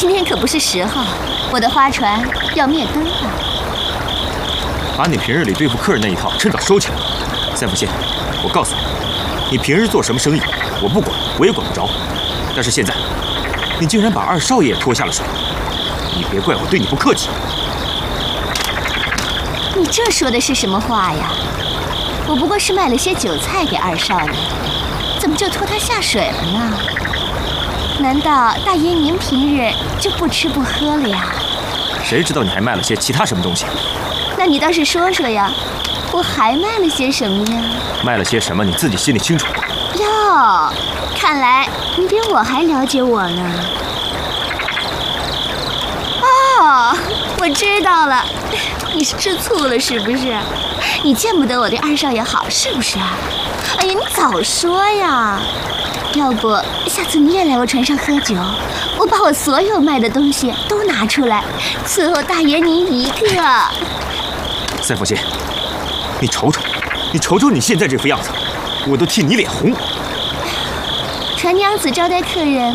今天可不是时候，我的花船要灭灯了。 把你平日里对付客人那一套趁早收起来。赛福信，我告诉你，你平日做什么生意，我不管，我也管不着。但是现在，你竟然把二少爷拖下了水，你别怪我对你不客气。 你这说的是什么话呀？我不过是卖了些酒菜给二少爷，怎么就拖他下水了呢？难道大爷您平日就不吃不喝了呀？ 谁知道你还卖了些其他什么东西？ 那你倒是说说呀，我还卖了些什么呀？ 卖了些什么你自己心里清楚。 哟，看来你比我还了解我呢。哦，我知道了，你是吃醋了是不是？你见不得我对二少爷好是不是啊？哎呀，你早说呀！要不下次你也来我船上喝酒，我把我所有卖的东西都拿出来，伺候大爷您一个。 赛福信，你瞅瞅，你瞅瞅你现在这副样子，我都替你脸红。 船娘子招待客人